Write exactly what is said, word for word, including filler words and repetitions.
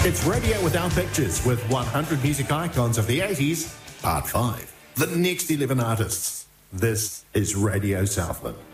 It's Radio Without Pictures with one hundred music icons of the eighties, Part five. The next eleven artists. This is Radio Southland.